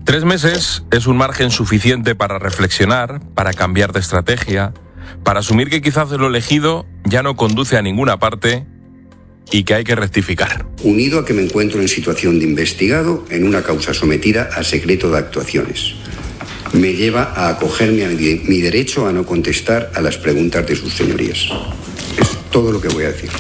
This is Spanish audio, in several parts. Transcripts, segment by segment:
3 meses es un margen suficiente para reflexionar, para cambiar de estrategia, para asumir que quizás lo elegido ya no conduce a ninguna parte y que hay que rectificar. Unido a que me encuentro en situación de investigado en una causa sometida a secreto de actuaciones, me lleva a acogerme a mi derecho a no contestar a las preguntas de sus señorías. Es todo lo que voy a decir.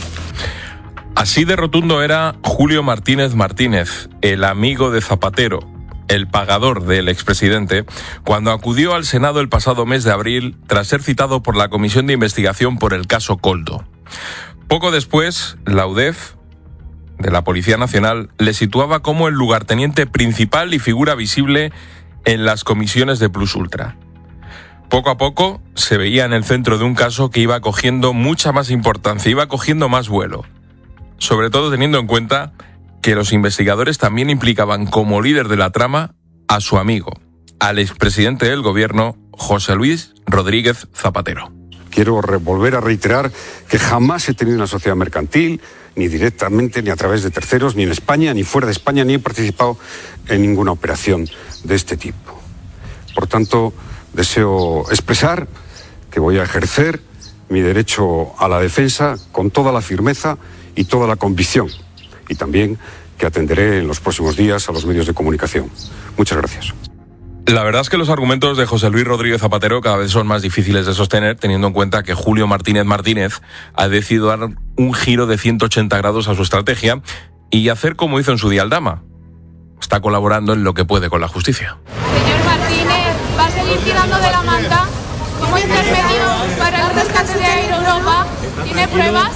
Así de rotundo era Julio Martínez Martínez, el amigo de Zapatero, el pagador del expresidente, cuando acudió al Senado el pasado mes de abril tras ser citado por la Comisión de Investigación por el caso Koldo. Poco después, la UDEF, de la Policía Nacional, le situaba como el lugarteniente principal y figura visible en las comisiones de Plus Ultra. Poco a poco se veía en el centro de un caso que iba cogiendo mucha más importancia, iba cogiendo más vuelo, sobre todo teniendo en cuenta que los investigadores también implicaban como líder de la trama a su amigo, al expresidente del gobierno, José Luis Rodríguez Zapatero. Quiero volver a reiterar que jamás he tenido una sociedad mercantil, ni directamente, ni a través de terceros, ni en España, ni fuera de España, ni he participado en ninguna operación de este tipo. Por tanto, deseo expresar que voy a ejercer mi derecho a la defensa con toda la firmeza y toda la convicción, y también que atenderé en los próximos días a los medios de comunicación. Muchas gracias. La verdad es que los argumentos de José Luis Rodríguez Zapatero cada vez son más difíciles de sostener, teniendo en cuenta que Julio Martínez Martínez ha decidido dar un giro de 180 grados a su estrategia y hacer como hizo en su día Aldama. Está colaborando en lo que puede con la justicia. Señor Martínez, ¿va a seguir tirando de la manta como intermedio para el rescate de Air Europa? ¿Tiene pruebas?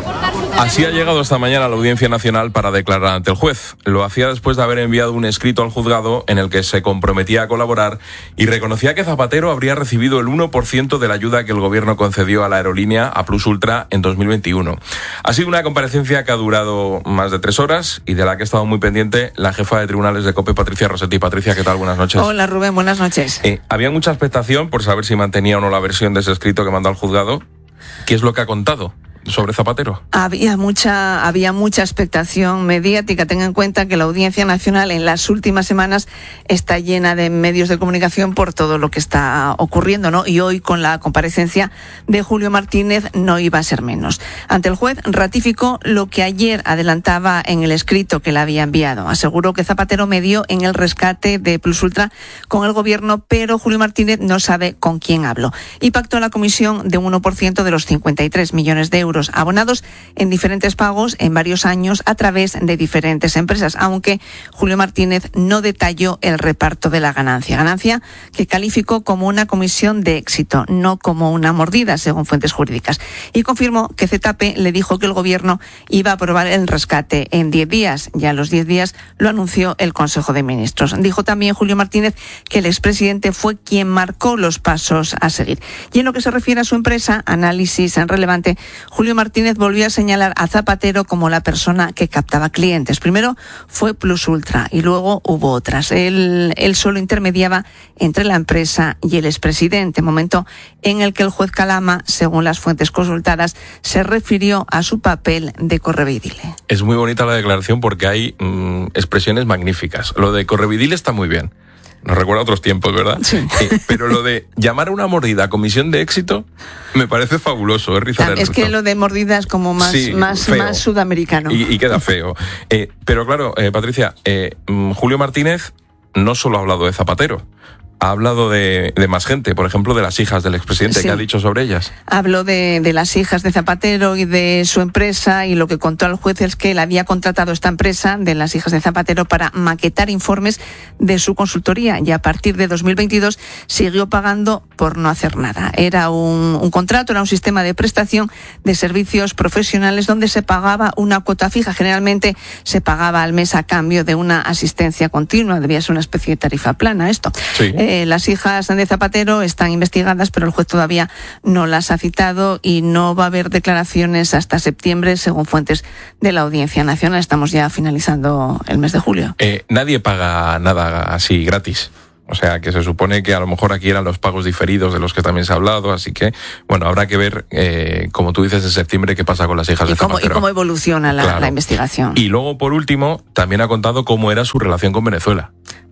Así ha llegado esta mañana a la Audiencia Nacional para declarar ante el juez. Lo hacía después de haber enviado un escrito al juzgado en el que se comprometía a colaborar y reconocía que Zapatero habría recibido el 1% de la ayuda que el gobierno concedió a la aerolínea, a Plus Ultra, en 2021. Ha sido una comparecencia que ha durado más de 3 horas y de la que ha estado muy pendiente la jefa de tribunales de COPE, Patricia Rossetti. Patricia, ¿qué tal? Buenas noches. Hola, Rubén, buenas noches. Había mucha expectación por saber si mantenía o no la versión de ese escrito que mandó al juzgado. ¿Qué es lo que ha contado sobre Zapatero? Había mucha expectación mediática. Tenga en cuenta que la Audiencia Nacional en las últimas semanas está llena de medios de comunicación por todo lo que está ocurriendo, ¿no? Y hoy, con la comparecencia de Julio Martínez, no iba a ser menos. Ante el juez ratificó lo que ayer adelantaba en el escrito que le había enviado. Aseguró que Zapatero medió en el rescate de Plus Ultra con el gobierno, pero Julio Martínez no sabe con quién habló. Y pactó la comisión de 1% de los 53 millones de euros abonados en diferentes pagos en varios años a través de diferentes empresas, aunque Julio Martínez no detalló el reparto de la ganancia que calificó como una comisión de éxito, no como una mordida, según fuentes jurídicas, y confirmó que ZP le dijo que el gobierno iba a aprobar el rescate en 10 días. Ya a los 10 días lo anunció el Consejo de Ministros. Dijo también Julio Martínez que el expresidente fue quien marcó los pasos a seguir. Y en lo que se refiere a su empresa, Análisis Relevante, Julio Martínez volvió a señalar a Zapatero como la persona que captaba clientes. Primero fue Plus Ultra y luego hubo otras. Él solo intermediaba entre la empresa y el expresidente, momento en el que el juez Calama, según las fuentes consultadas, se refirió a su papel de correveidile. Es muy bonita la declaración porque hay expresiones magníficas. Lo de correveidile está muy bien. Nos recuerda a otros tiempos, ¿verdad? Sí. Pero lo de llamar a una mordida comisión de éxito me parece fabuloso, es rizar el rizo. Es que lo de mordida es como más sudamericano. Y queda feo. Pero claro, Patricia, Julio Martínez no solo ha hablado de Zapatero, ha hablado de más gente, por ejemplo, de las hijas del expresidente. Sí. ¿Qué ha dicho sobre ellas? Habló de las hijas de Zapatero y de su empresa, y lo que contó al juez es que él había contratado esta empresa de las hijas de Zapatero para maquetar informes de su consultoría, y a partir de 2022 siguió pagando por no hacer nada. Era un contrato, era un sistema de prestación de servicios profesionales donde se pagaba una cuota fija. Generalmente se pagaba al mes a cambio de una asistencia continua. Debía ser una especie de tarifa plana esto. Sí. Las hijas de Zapatero están investigadas, pero el juez todavía no las ha citado y no va a haber declaraciones hasta septiembre, según fuentes de la Audiencia Nacional. Estamos ya finalizando el mes de julio. Nadie paga nada así gratis. O sea, que se supone que a lo mejor aquí eran los pagos diferidos de los que también se ha hablado, así que, bueno, habrá que ver, como tú dices, en septiembre qué pasa con las hijas de Zapatero. Y cómo evoluciona la investigación. Y luego, por último, también ha contado cómo era su relación con Venezuela.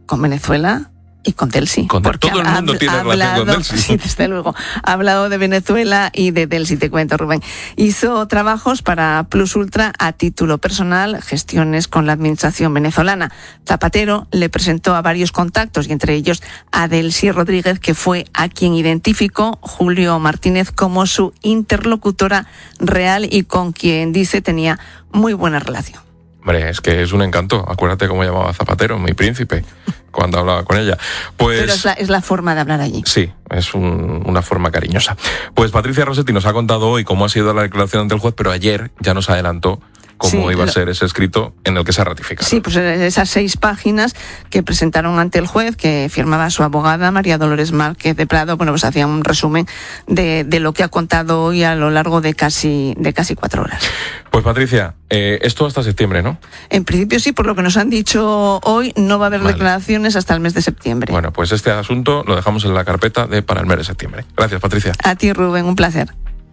con Venezuela y con Delsi. Todo el mundo tiene relación con Delsi. Sí, desde luego. Ha hablado de Venezuela y de Delsi, te cuento, Rubén. Hizo trabajos para Plus Ultra a título personal, gestiones con la administración venezolana. Zapatero le presentó a varios contactos y entre ellos a Delsi Rodríguez, que fue a quien identificó Julio Martínez como su interlocutora real y con quien dice tenía muy buena relación. Hombre, es que es un encanto. Acuérdate cómo llamaba Zapatero, mi príncipe, cuando hablaba con ella. Pues, pero es la forma de hablar allí. Sí, es una forma cariñosa. Pues Patricia Rossetti nos ha contado hoy cómo ha sido la declaración ante el juez, pero ayer ya nos adelantó cómo iba a ser ese escrito en el que se ratifica. Sí, pues esas 6 páginas que presentaron ante el juez, que firmaba su abogada María Dolores Márquez de Prado, bueno, pues hacía un resumen de lo que ha contado hoy a lo largo de casi 4 horas. Pues Patricia, esto hasta septiembre, ¿no? En principio sí, por lo que nos han dicho hoy, no va a haber declaraciones hasta el mes de septiembre. Bueno, pues este asunto lo dejamos en la carpeta para el mes de septiembre. Gracias, Patricia. A ti, Rubén, un placer.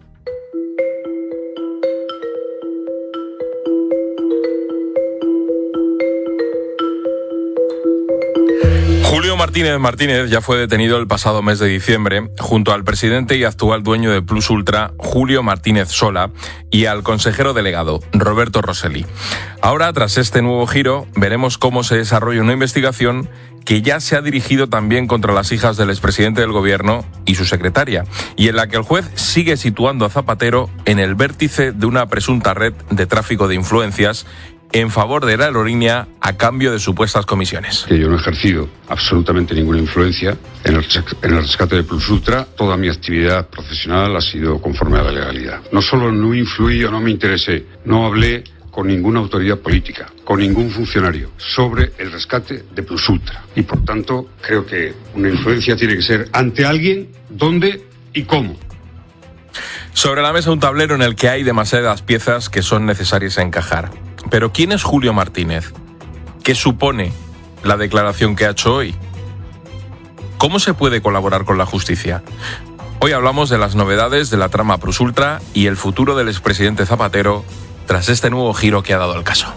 Julio Martínez ya fue detenido el pasado mes de diciembre junto al presidente y actual dueño de Plus Ultra, Julio Martínez Sola, y al consejero delegado, Roberto Rosselli. Ahora, tras este nuevo giro, veremos cómo se desarrolla una investigación que ya se ha dirigido también contra las hijas del expresidente del gobierno y su secretaria, y en la que el juez sigue situando a Zapatero en el vértice de una presunta red de tráfico de influencias en favor de la aerolínea a cambio de supuestas comisiones. Que yo no he ejercido absolutamente ninguna influencia en el rescate de Plus Ultra. Toda mi actividad profesional ha sido conforme a la legalidad. No solo no influí o no me interesé, no hablé con ninguna autoridad política, con ningún funcionario, sobre el rescate de Plus Ultra. Y por tanto, creo que una influencia tiene que ser ante alguien, dónde y cómo. Sobre la mesa un tablero en el que hay demasiadas piezas que son necesarias encajar. Pero ¿quién es Julio Martínez? ¿Qué supone la declaración que ha hecho hoy? ¿Cómo se puede colaborar con la justicia? Hoy hablamos de las novedades de la trama Plus Ultra y el futuro del expresidente Zapatero tras este nuevo giro que ha dado el caso.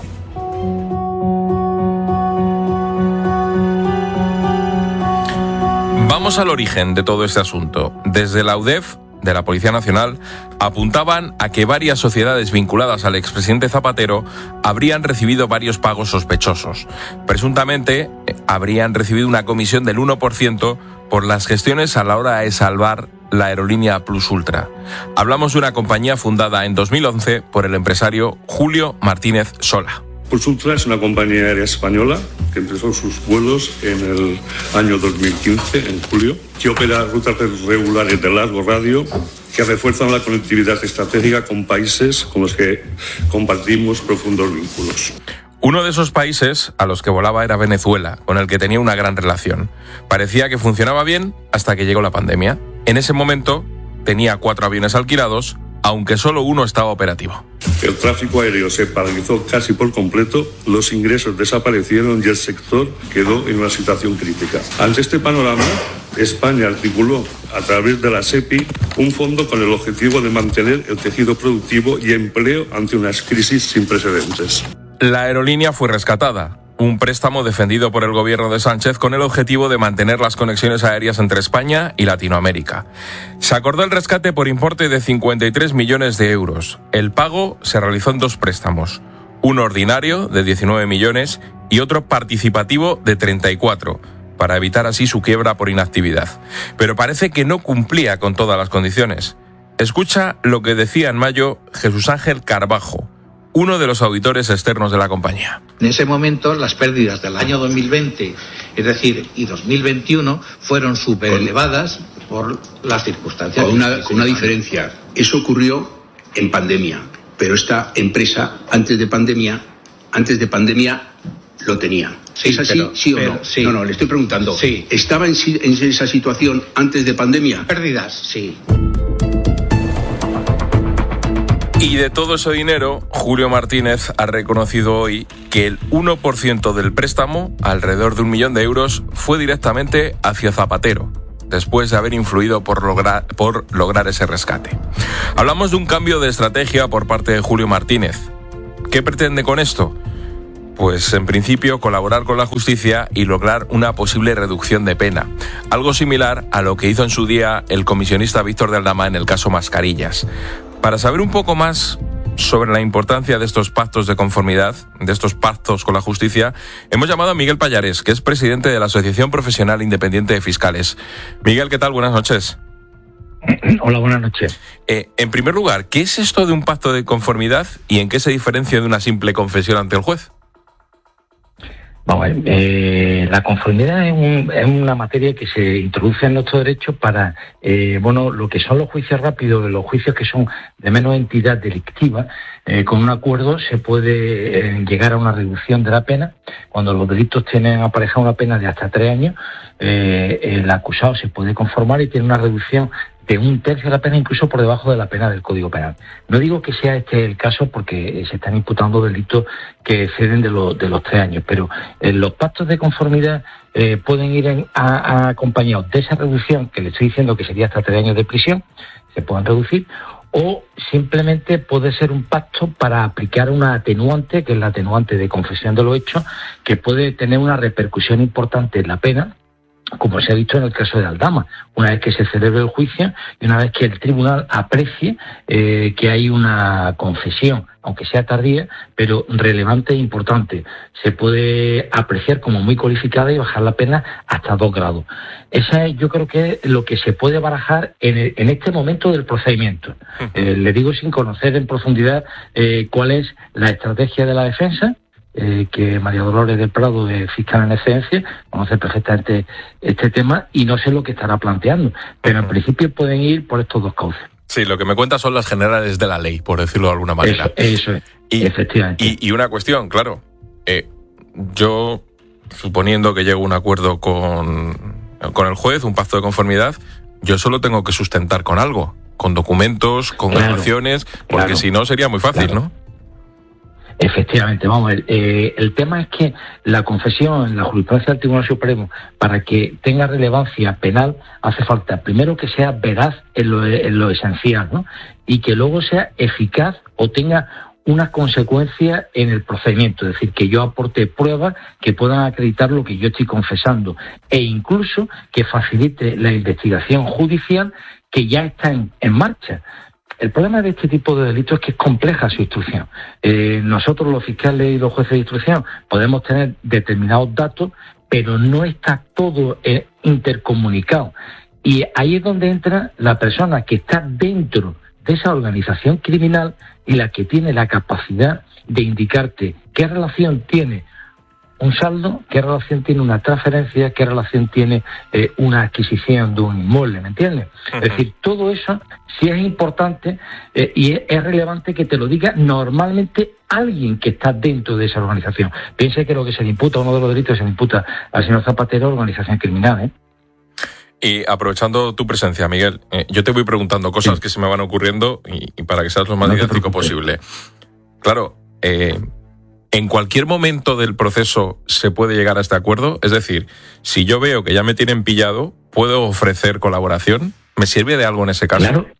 Vamos al origen de todo este asunto. Desde la UDEF, de la Policía Nacional, apuntaban a que varias sociedades vinculadas al expresidente Zapatero habrían recibido varios pagos sospechosos. Presuntamente, habrían recibido una comisión del 1% por las gestiones a la hora de salvar la aerolínea Plus Ultra. Hablamos de una compañía fundada en 2011 por el empresario Julio Martínez Sola. Plus Ultra es una compañía aérea española que empezó sus vuelos en el año 2015, en julio, que opera rutas regulares de largo radio que refuerzan la conectividad estratégica con países con los que compartimos profundos vínculos. Uno de esos países a los que volaba era Venezuela, con el que tenía una gran relación. Parecía que funcionaba bien hasta que llegó la pandemia. En ese momento tenía 4 aviones alquilados, aunque solo uno estaba operativo. El tráfico aéreo se paralizó casi por completo, los ingresos desaparecieron y el sector quedó en una situación crítica. Ante este panorama, España articuló a través de la SEPI un fondo con el objetivo de mantener el tejido productivo y empleo ante unas crisis sin precedentes. La aerolínea fue rescatada. Un préstamo defendido por el gobierno de Sánchez con el objetivo de mantener las conexiones aéreas entre España y Latinoamérica. Se acordó el rescate por importe de 53 millones de euros. El pago se realizó en 2 préstamos, uno ordinario de 19 millones y otro participativo de 34, para evitar así su quiebra por inactividad. Pero parece que no cumplía con todas las condiciones. Escucha lo que decía en mayo Jesús Ángel Carbajo, uno de los auditores externos de la compañía. En ese momento las pérdidas del año 2020, es decir, y 2021, fueron súper elevadas por las circunstancias. Con una diferencia. Eso ocurrió en pandemia, pero esta empresa antes de pandemia lo tenía. Sí, ¿Es así? pero, ¿Sí o no? Sí. No, le estoy preguntando. Sí. ¿Estaba en esa situación antes de pandemia? Pérdidas, sí. Y de todo ese dinero, Julio Martínez ha reconocido hoy que el 1% del préstamo, alrededor de 1 millón de euros, fue directamente hacia Zapatero, después de haber influido por lograr ese rescate. Hablamos de un cambio de estrategia por parte de Julio Martínez. ¿Qué pretende con esto? Pues en principio colaborar con la justicia y lograr una posible reducción de pena. Algo similar a lo que hizo en su día el comisionista Víctor de Aldama en el caso Mascarillas. Para saber un poco más sobre la importancia de estos pactos de conformidad, de estos pactos con la justicia, hemos llamado a Miguel Pallares, que es presidente de la Asociación Profesional Independiente de Fiscales. Miguel, ¿qué tal? Buenas noches. Hola, buenas noches. En primer lugar, ¿qué es esto de un pacto de conformidad y en qué se diferencia de una simple confesión ante el juez? Vamos a ver, la conformidad es una materia que se introduce en nuestro derecho para, lo que son los juicios rápidos, los juicios que son de menos entidad delictiva. Con un acuerdo se puede llegar a una reducción de la pena. Cuando los delitos tienen aparejada una pena de hasta 3 años, el acusado se puede conformar y tiene una reducción de 1/3 de la pena, incluso por debajo de la pena del Código Penal. No digo que sea este el caso porque se están imputando delitos que exceden de los 3 años, pero los pactos de conformidad pueden ir acompañados de esa reducción que le estoy diciendo que sería hasta 3 años de prisión, se pueden reducir, o simplemente puede ser un pacto para aplicar una atenuante, que es la atenuante de confesión de los hechos, que puede tener una repercusión importante en la pena, como se ha visto en el caso de Aldama, una vez que se celebre el juicio y una vez que el tribunal aprecie que hay una confesión, aunque sea tardía, pero relevante e importante. Se puede apreciar como muy cualificada y bajar la pena hasta 2 grados. Esa es, yo creo que es lo que se puede barajar en este momento del procedimiento. Le digo sin conocer en profundidad cuál es la estrategia de la defensa, que María Dolores del Prado, fiscal en excedencia, conoce perfectamente este tema y no sé lo que estará planteando, pero en principio pueden ir por estos 2 cauces. Sí, lo que me cuenta son las generales de la ley, por decirlo de alguna manera. Eso es, efectivamente. Y una cuestión, claro, yo, suponiendo que llego a un acuerdo con el juez, un pacto de conformidad, yo solo tengo que sustentar con algo, con documentos, con grabaciones, porque si no sería muy fácil, ¿no? Efectivamente, vamos a ver, el tema es que la confesión en la jurisprudencia del Tribunal Supremo, para que tenga relevancia penal, hace falta primero que sea veraz en lo esencial, ¿no? Y que luego sea eficaz o tenga una consecuencia en el procedimiento, es decir, que yo aporte pruebas que puedan acreditar lo que yo estoy confesando e incluso que facilite la investigación judicial que ya está en marcha. El problema de este tipo de delitos es que es compleja su instrucción. Nosotros, los fiscales y los jueces de instrucción, podemos tener determinados datos, pero no está todo intercomunicado. Y ahí es donde entra la persona que está dentro de esa organización criminal y la que tiene la capacidad de indicarte qué relación tiene un saldo, qué relación tiene una transferencia, qué relación tiene una adquisición de un inmueble, ¿me entiendes? Es decir, todo eso sí es importante y es relevante que te lo diga normalmente alguien que está dentro de esa organización. Piense que lo que se le imputa, uno de los delitos que se le imputa al señor Zapatero, organización criminal, Y aprovechando tu presencia, Miguel, yo te voy preguntando cosas que se me van ocurriendo y para que seas lo más didáctico posible. Claro, ¿en cualquier momento del proceso se puede llegar a este acuerdo? Es decir, si yo veo que ya me tienen pillado, ¿puedo ofrecer colaboración? ¿Me sirve de algo en ese caso? Claro.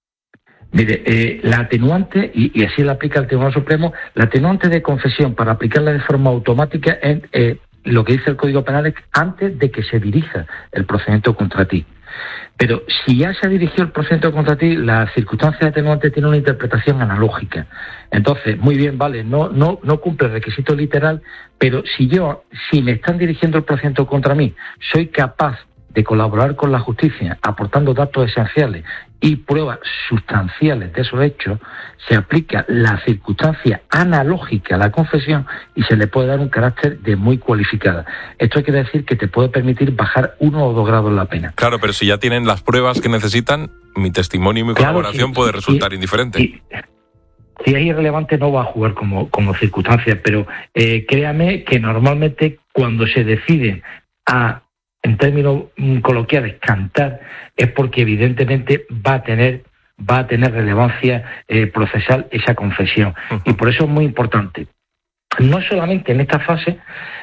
Mire, la atenuante, y así la aplica el Tribunal Supremo, la atenuante de confesión para aplicarla de forma automática es lo que dice el Código Penal es antes de que se dirija el procedimiento contra ti. Pero si ya se dirigió el procedimiento contra ti, la circunstancia atenuante tiene una interpretación analógica. Entonces, muy bien, vale, no cumple el requisito literal, pero si me están dirigiendo el procedimiento contra mí, soy capaz de colaborar con la justicia, aportando datos esenciales y pruebas sustanciales de esos hechos, se aplica la circunstancia analógica a la confesión y se le puede dar un carácter de muy cualificada. Esto quiere decir que te puede permitir bajar 1 o 2 grados la pena. Claro, pero si ya tienen las pruebas que necesitan, mi testimonio y mi colaboración puede resultar indiferente. Si es irrelevante no va a jugar como circunstancia, pero créame que normalmente cuando se decide en términos coloquiales, cantar, es porque evidentemente va a tener relevancia procesal esa confesión. Y por eso es muy importante. No solamente en esta fase,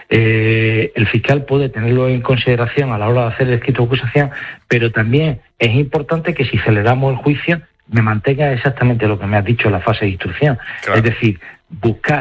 el fiscal puede tenerlo en consideración a la hora de hacer el escrito de acusación, pero también es importante que si celebramos el juicio, me mantenga exactamente lo que me has dicho en la fase de instrucción. Claro. Es decir, buscar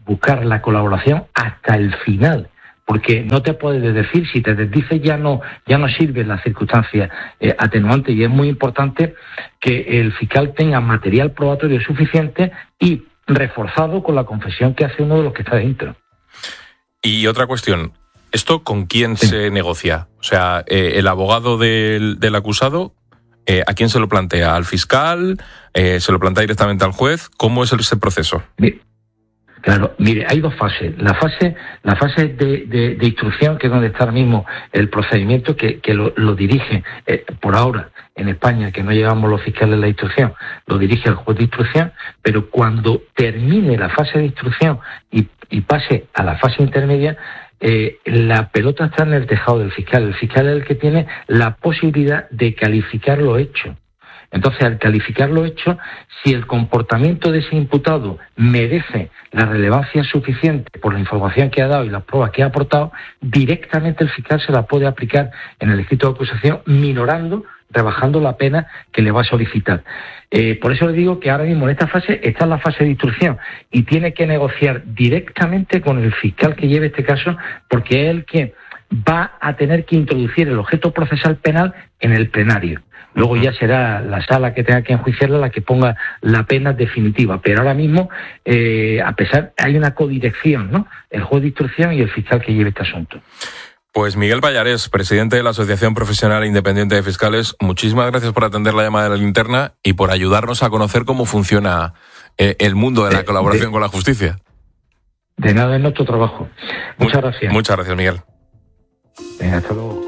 buscar la colaboración hasta el final, porque no te puedes decir, si te desdices ya no sirven las circunstancias atenuantes, y es muy importante que el fiscal tenga material probatorio suficiente y reforzado con la confesión que hace uno de los que está dentro. Y otra cuestión, ¿esto con quién se negocia? O sea, el abogado del acusado, ¿a quién se lo plantea? ¿Al fiscal? ¿Se lo plantea directamente al juez? ¿Cómo es ese proceso? Claro, mire, hay dos fases. La fase de instrucción, que es donde está ahora mismo el procedimiento que lo dirige, por ahora, en España, que no llevamos los fiscales la instrucción, lo dirige el juez de instrucción, pero cuando termine la fase de instrucción y pase a la fase intermedia, la pelota está en el tejado del fiscal. El fiscal es el que tiene la posibilidad de calificar lo hecho. Entonces, al calificar lo hecho, si el comportamiento de ese imputado merece la relevancia suficiente por la información que ha dado y las pruebas que ha aportado, directamente el fiscal se la puede aplicar en el escrito de acusación, minorando, rebajando la pena que le va a solicitar. Por eso le digo que ahora mismo en esta fase está en la fase de instrucción y tiene que negociar directamente con el fiscal que lleve este caso, porque es el que va a tener que introducir el objeto procesal penal en el plenario. Luego ya será la sala que tenga que enjuiciarla la que ponga la pena definitiva. Pero ahora mismo, hay una codirección, ¿no? El juez de instrucción y el fiscal que lleve este asunto. Pues Miguel Pallarés, presidente de la Asociación Profesional Independiente de Fiscales, muchísimas gracias por atender la llamada de la linterna y por ayudarnos a conocer cómo funciona el mundo de la colaboración con la justicia. De nada, es nuestro trabajo. Muchas gracias. Muchas gracias, Miguel. Venga, hasta luego.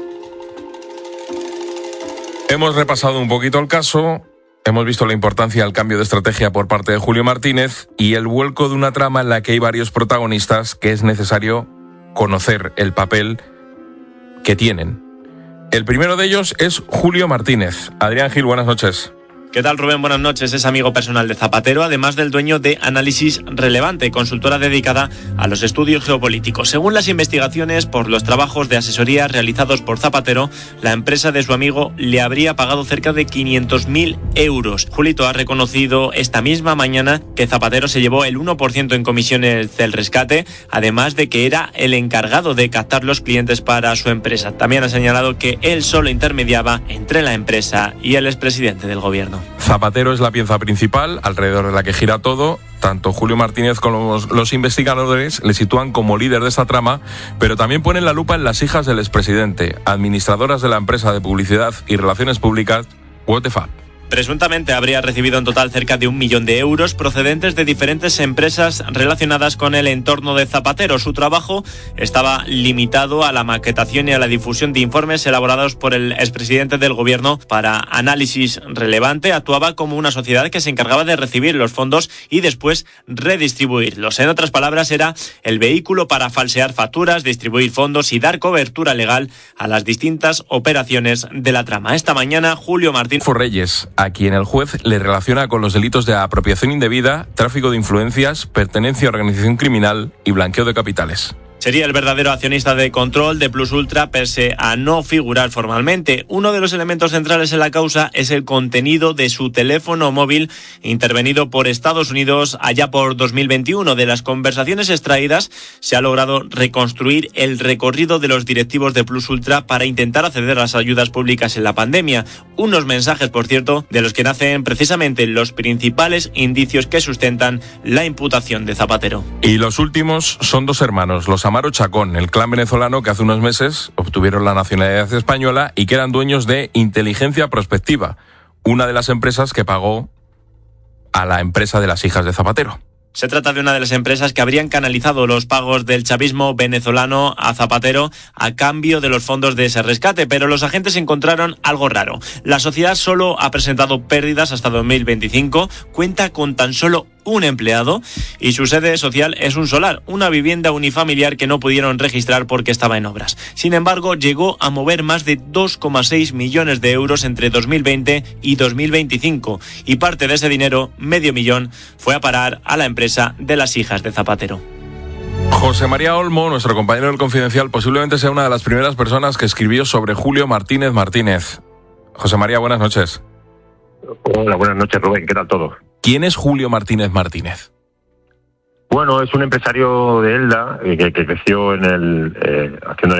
Hemos repasado un poquito el caso, hemos visto la importancia del cambio de estrategia por parte de Julio Martínez y el vuelco de una trama en la que hay varios protagonistas que es necesario conocer el papel que tienen. El primero de ellos es Julio Martínez. Adrián Gil, buenas noches. ¿Qué tal, Rubén? Buenas noches. Es amigo personal de Zapatero, además del dueño de Análisis Relevante, consultora dedicada a los estudios geopolíticos. Según las investigaciones, por los trabajos de asesoría realizados por Zapatero, la empresa de su amigo le habría pagado cerca de 500.000 euros. Julito ha reconocido esta misma mañana que Zapatero se llevó el 1% en comisiones del rescate, además de que era el encargado de captar los clientes para su empresa. También ha señalado que él solo intermediaba entre la empresa y el expresidente del gobierno. Zapatero es la pieza principal alrededor de la que gira todo. Tanto Julio Martínez como los investigadores le sitúan como líder de esta trama, pero también ponen la lupa en las hijas del expresidente, administradoras de la empresa de publicidad y relaciones públicas What the Fuck. Presuntamente habría recibido en total cerca de 1 millón de euros procedentes de diferentes empresas relacionadas con el entorno de Zapatero. Su trabajo estaba limitado a la maquetación y a la difusión de informes elaborados por el expresidente del gobierno para Análisis Relevante. Actuaba como una sociedad que se encargaba de recibir los fondos y después redistribuirlos. En otras palabras, era el vehículo para falsear facturas, distribuir fondos y dar cobertura legal a las distintas operaciones de la trama. Esta mañana, Julio Martínez Reyes, a quien el juez le relaciona con los delitos de apropiación indebida, tráfico de influencias, pertenencia a organización criminal y blanqueo de capitales. Sería el verdadero accionista de control de Plus Ultra pese a no figurar formalmente. Uno de los elementos centrales en la causa es el contenido de su teléfono móvil intervenido por Estados Unidos allá por 2021. De las conversaciones extraídas se ha logrado reconstruir el recorrido de los directivos de Plus Ultra para intentar acceder a las ayudas públicas en la pandemia. Unos mensajes, por cierto, de los que nacen precisamente los principales indicios que sustentan la imputación de Zapatero. Y los últimos son dos hermanos, los Amaro Chacón, el clan venezolano que hace unos meses obtuvieron la nacionalidad española y que eran dueños de Inteligencia Prospectiva, una de las empresas que pagó a la empresa de las hijas de Zapatero. Se trata de una de las empresas que habrían canalizado los pagos del chavismo venezolano a Zapatero a cambio de los fondos de ese rescate, pero los agentes encontraron algo raro. La sociedad solo ha presentado pérdidas hasta 2025, cuenta con tan solo un empleado y su sede social es un solar, una vivienda unifamiliar que no pudieron registrar porque estaba en obras. Sin embargo, llegó a mover más de 2,6 millones de euros entre 2020 y 2025 y parte de ese dinero, $500,000, fue a parar a la empresa de las hijas de Zapatero. José María Olmo, nuestro compañero del Confidencial, posiblemente sea una de las primeras personas que escribió sobre Julio Martínez Martínez. José María, buenas noches. Hola, buenas noches, Rubén. ¿Qué tal todo? ¿Quién es Julio Martínez Martínez? Bueno, es un empresario de Elda que creció en haciendo